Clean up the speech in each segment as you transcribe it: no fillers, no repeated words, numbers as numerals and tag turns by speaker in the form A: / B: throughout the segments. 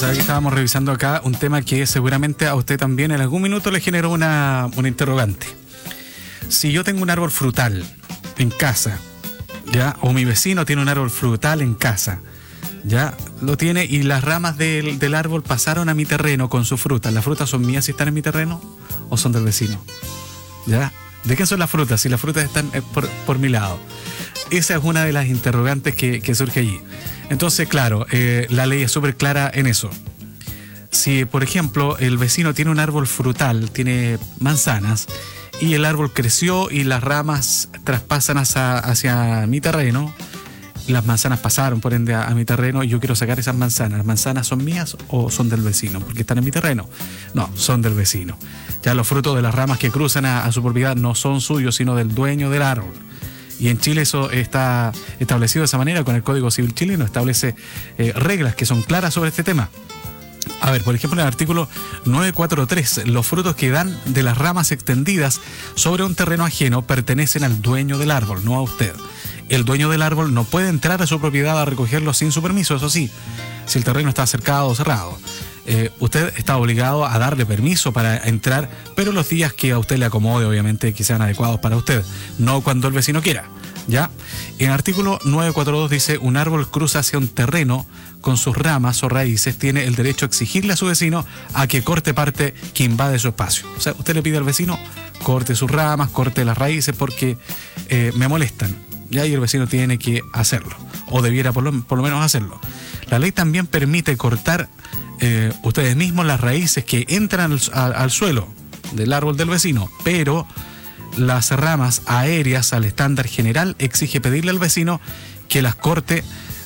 A: sabe que estábamos revisando acá un tema que seguramente a usted también en algún minuto le generó una interrogante. Si yo tengo un árbol frutal en casa, ¿ya? O mi vecino tiene un árbol frutal en casa, ¿ya? Lo tiene y las ramas del árbol pasaron a mi terreno con su fruta. ¿Las frutas son mías si están en mi terreno o son del vecino? ¿Ya? ¿De qué son las frutas? Si las frutas están por mi lado. Esa es una de las interrogantes que surge allí. Entonces, claro, la ley es súper clara en eso. Si, por ejemplo, el vecino tiene un árbol frutal, tiene manzanas, y el árbol creció y las ramas traspasan hacia mi terreno, las manzanas pasaron, por ende, a mi terreno, y yo quiero sacar esas manzanas. ¿Las manzanas son mías o son del vecino? Porque están en mi terreno. No, son del vecino. Ya los frutos de las ramas que cruzan a su propiedad no son suyos, sino del dueño del árbol. Y en Chile eso está establecido de esa manera, con el Código Civil chileno establece reglas que son claras sobre este tema. A ver, por ejemplo, en el artículo 943, los frutos que dan de las ramas extendidas sobre un terreno ajeno pertenecen al dueño del árbol, no a usted. El dueño del árbol no puede entrar a su propiedad a recogerlo sin su permiso, eso sí, si el terreno está cercado o cerrado. Usted está obligado a darle permiso para entrar, pero los días que a usted le acomode, obviamente, que sean adecuados para usted, no cuando el vecino quiera, ¿ya? En el artículo 942 dice: un árbol cruza hacia un terreno con sus ramas o raíces, tiene el derecho a exigirle a su vecino a que corte parte que invade su espacio. O sea, usted le pide al vecino, corte sus ramas, corte las raíces porque me molestan, ¿ya? Y el vecino tiene que hacerlo, o debiera por lo menos hacerlo. La ley también permite cortar ustedes mismos las raíces que entran al suelo del árbol del vecino, pero las ramas aéreas al estándar general exige pedirle al vecino que las corte,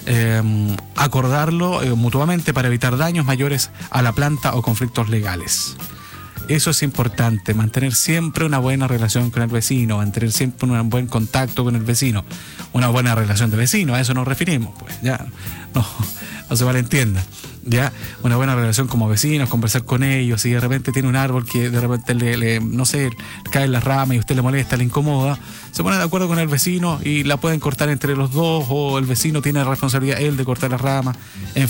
A: acordarlo mutuamente para evitar daños mayores a la planta o conflictos legales. Eso es importante, mantener siempre una buena relación con el vecino, mantener siempre un buen contacto con el vecino, una buena relación de vecino, a eso nos referimos, pues ya, no se malentienda. Ya, una buena relación como vecinos, conversar con ellos. Y de repente tiene un árbol que de repente no sé, cae en la rama y usted le molesta, le incomoda, se pone de acuerdo con el vecino y la pueden cortar entre los dos, o el vecino tiene la responsabilidad él de cortar la rama. En